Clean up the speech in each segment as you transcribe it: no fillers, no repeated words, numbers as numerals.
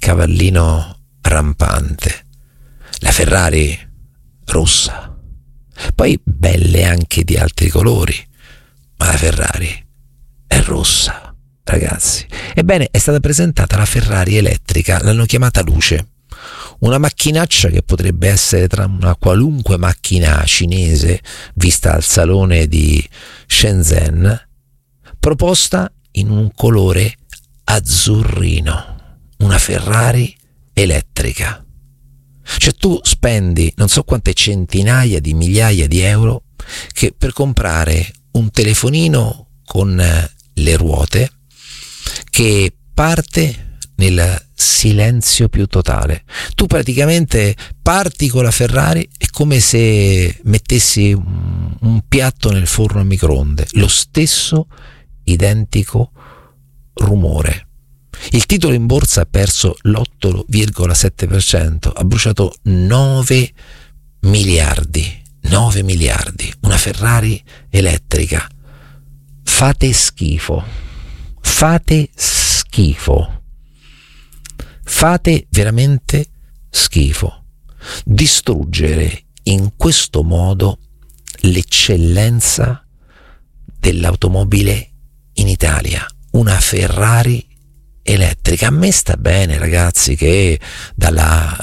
cavallino rampante, la Ferrari rossa, poi belle anche di altri colori, ma la Ferrari è rossa, ragazzi. Ebbene, è stata presentata la Ferrari elettrica, l'hanno chiamata Luce, una macchinaccia che potrebbe essere tra una qualunque macchina cinese vista al salone di Shenzhen, proposta in un colore azzurrino, una Ferrari elettrica. Cioè tu spendi non so quante centinaia di migliaia di euro che per comprare un telefonino con le ruote che parte nel silenzio più totale. Tu praticamente parti con la Ferrari, è come se mettessi un piatto nel forno a microonde, lo stesso identico rumore. Il titolo in borsa ha perso l'8,7%, ha bruciato 9 miliardi, una Ferrari elettrica. Fate schifo, fate veramente schifo. Distruggere in questo modo l'eccellenza dell'automobile in Italia, una Ferrari elettrica. A me sta bene, ragazzi, che dalla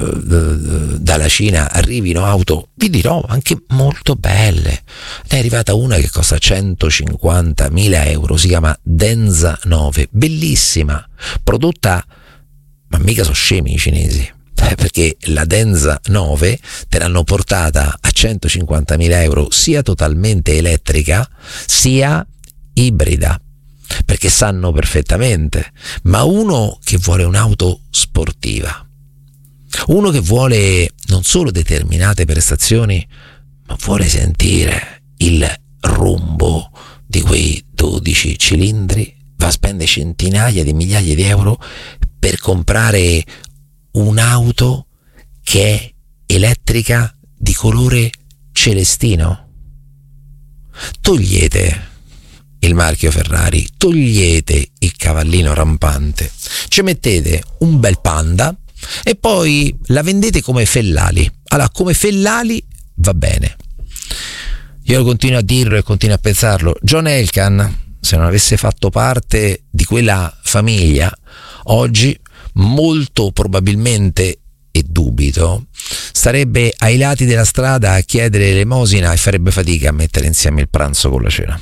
Cina arrivino auto, vi dirò, anche molto belle. Ne è arrivata una che costa 150.000 euro, si chiama Denza 9, bellissima, prodotta, ma mica sono scemi i cinesi, perché la Denza 9 te l'hanno portata a 150.000 euro sia totalmente elettrica sia ibrida, perché sanno perfettamente. Ma uno che vuole un'auto sportiva, uno che vuole non solo determinate prestazioni, ma vuole sentire il rumbo di quei 12 cilindri, va a spendere centinaia di migliaia di euro per comprare un'auto che è elettrica di colore celestino. Togliete il marchio Ferrari, togliete il cavallino rampante, ci mettete un bel Panda e poi la vendete come Fellali. Allora, come Fellali va bene. Io continuo a dirlo e continuo a pensarlo. John Elkann, se non avesse fatto parte di quella famiglia, oggi molto probabilmente, e dubito, starebbe ai lati della strada a chiedere elemosina e farebbe fatica a mettere insieme il pranzo con la cena.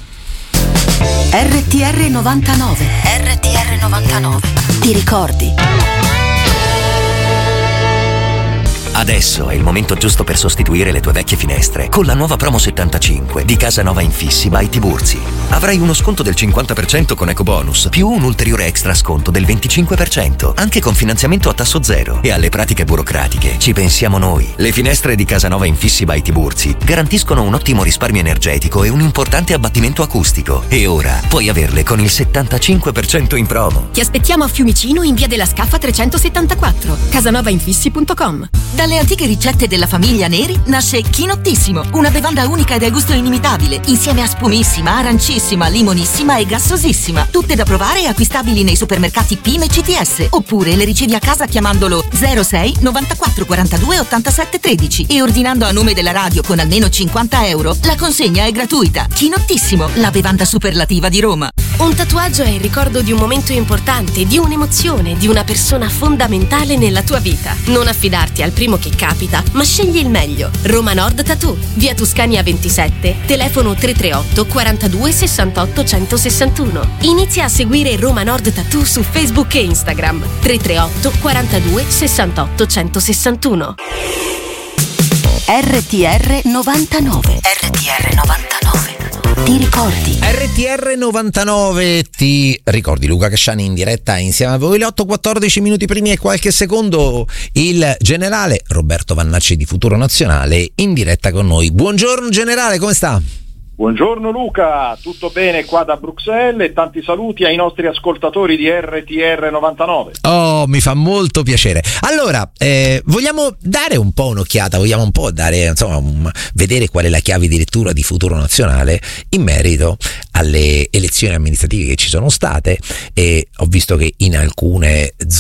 RTR 99. RTR 99. Ti ricordi? Adesso è il momento giusto per sostituire le tue vecchie finestre con la nuova promo 75 di Casanova Infissi by Tiburzi. Avrai uno sconto del 50% con ecobonus, più un ulteriore extra sconto del 25%, anche con finanziamento a tasso zero. E alle pratiche burocratiche ci pensiamo noi. Le finestre di Casanova Infissi by Tiburzi garantiscono un ottimo risparmio energetico e un importante abbattimento acustico. E ora puoi averle con il 75% in promo. Ti aspettiamo a Fiumicino in via della Scaffa 374, casanovainfissi.com. Dalle antiche ricette della famiglia Neri nasce Chinottissimo, una bevanda unica e dal gusto inimitabile, insieme a spumissima, arancissima, limonissima e gassosissima. Tutte da provare e acquistabili nei supermercati PIM e CTS. Oppure le ricevi a casa chiamandolo 06 94 42 87 13 e ordinando a nome della radio con almeno 50 euro. La consegna è gratuita. Chinottissimo, la bevanda superlativa di Roma. Un tatuaggio è il ricordo di un momento importante, di un'emozione, di una persona fondamentale nella tua vita. Non affidarti al primo che capita, ma scegli il meglio. Roma Nord Tattoo, via Tuscania 27, telefono 338 42 68 161. Inizia a seguire Roma Nord Tattoo su Facebook e Instagram. 338 42 68 161. RTR 99. RTR 99. Ti ricordi? RTR 99, ti ricordi? Luca Casciani in diretta insieme a voi. Le 8:14 minuti primi e qualche secondo, il generale Roberto Vannacci di Futuro Nazionale in diretta con noi. Buongiorno generale, come sta? Buongiorno Luca, tutto bene qua da Bruxelles e tanti saluti ai nostri ascoltatori di RTR 99. Oh, mi fa molto piacere. Allora, vogliamo dare un po' un'occhiata, vogliamo un po' dare, insomma, vedere qual è la chiave di lettura di Futuro Nazionale in merito alle elezioni amministrative che ci sono state, e ho visto che in alcune zone